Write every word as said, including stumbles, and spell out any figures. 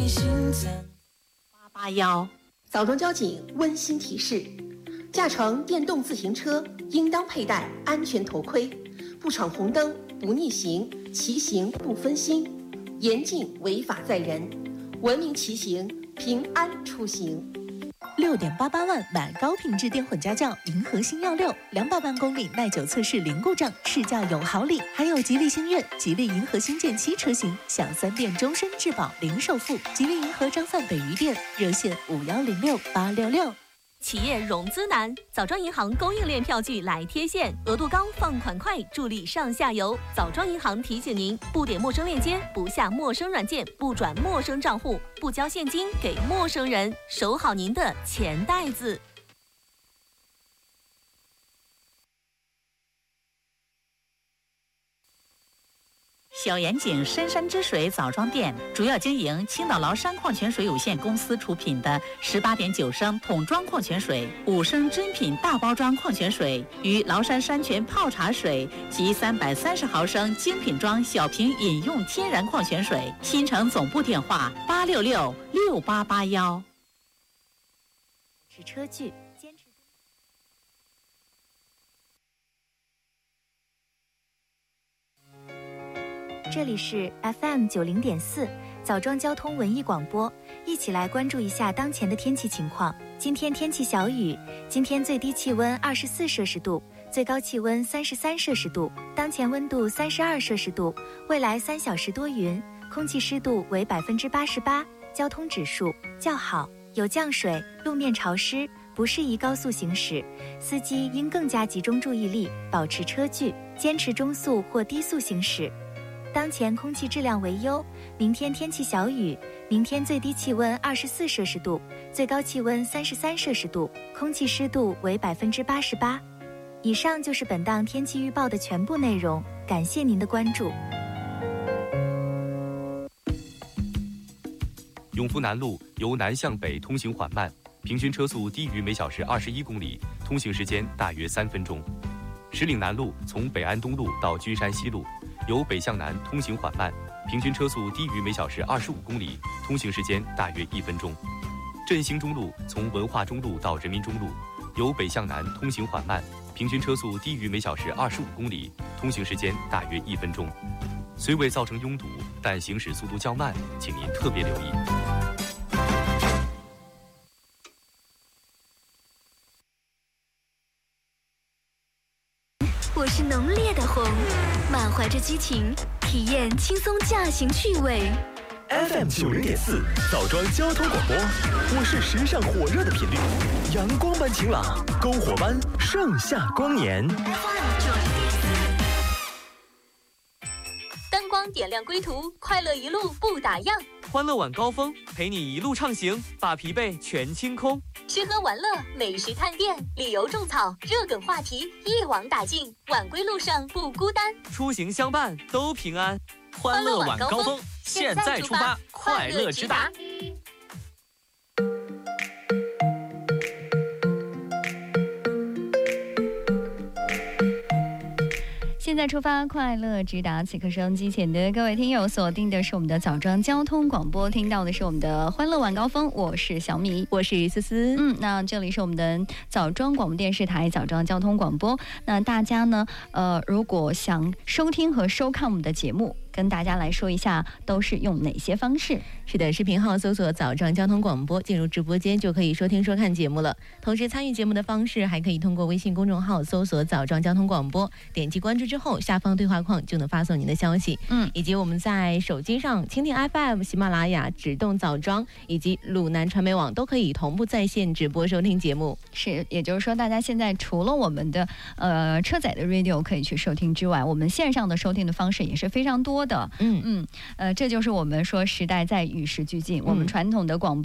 你心脏。 八八幺， 枣庄交警温馨提示：驾乘电动自行车应当佩戴安全头盔，不闯红灯、不逆行，骑行不分心，严禁违法载人，文明骑行，平安出行。 六点八八万买高品质电混家轿银河星耀六，两百万公里耐久测试零故障，试驾有好礼，还有吉利星越、吉利银河星舰七车型享三电终身质保零首付。吉利银河张范北余店热线五幺零六八六六。 企业融资难，枣庄银行供应链票据来贴现，额度高，放款快，助力上下游。枣庄银行提醒您：不点陌生链接，不下陌生软件，不转陌生账户，不交现金给陌生人，守好您的钱袋子。 小严井深山之水枣庄店主要经营青岛崂山矿泉水有限公司出品的十八点九升桶装矿泉水、五升真品大包装矿泉水与崂山山泉泡茶水及三百三十毫升精品装小瓶饮用天然矿泉水。新城总部电话八六六六八八幺。 是车距，坚持。这里是 F M 九零点四枣庄交通文艺广播，一起来关注一下当前的天气情况。今天天气小雨，今天最低气温二十四摄氏度，最高气温三十三摄氏度，当前温度三十二摄氏度。未来三小时多云，空气湿度为百分之八十八，交通指数较好，有降水，路面潮湿，不适宜高速行驶，司机应更加集中注意力，保持车距，坚持中速或低速行驶。当前空气质量为优，明天天气小雨，明天最低气温二十四摄氏度，最高气温三十三摄氏度，空气湿度为百分之八十八。以上就是本档天气预报的全部内容，感谢您的关注。 永福南路由南向北通行缓慢，平均车速低于每小时二十一公里，通行时间大约三分钟。石岭南路从北安东路到君山西路，由北向南通行缓慢，平均车速低于每小时二十五公里，通行时间大约一分钟。振兴中路从文化中路到人民中路，由北向南通行缓慢，平均车速低于每小时二十五公里，通行时间大约一分钟。虽未造成拥堵，但行驶速度较慢，请您特别留意。 我是浓烈的红，满怀着激情，体验轻松驾行趣味。 F M 九零点四枣庄交通广播，我是时尚火热的频率，阳光般晴朗，篝火般盛夏光年。 F M 九零点四， 灯光点亮归途，快乐一路不打烊。 欢乐晚高峰，陪你一路畅行，把疲惫全清空。 吃喝玩乐，美食探店，旅游种草，热梗话题一网打尽，晚归路上不孤单， 出行相伴都平安。 欢乐晚高峰， 现在出发，快乐直达。 现在出发，快乐直达。此刻收音机前的各位听友，锁定的是我们的枣庄交通广播，听到的是我们的欢乐晚高峰。我是小米， 我是思思。 嗯，那这里是我们的枣庄广播电视台枣庄交通广播。那大家呢，呃，如果想收听和收看我们的节目，跟大家来说一下都是用哪些方式。 是的，视频号搜索枣庄交通广播，进入直播间就可以收听收看节目了。同时参与节目的方式还可以通过微信公众号搜索枣庄交通广播，点击关注之后下方对话框就能发送您的消息。嗯，以及我们在手机上蜻蜓 F M、 喜马拉雅、指动枣庄以及鲁南传媒网都可以同步在线直播收听节目。 是，也就是说大家现在除了我们的呃车载的 radio 可以去收听之外，我们线上的收听的方式也是非常多的。嗯嗯，呃，这就是我们说时代在与时俱进，我们传统的广播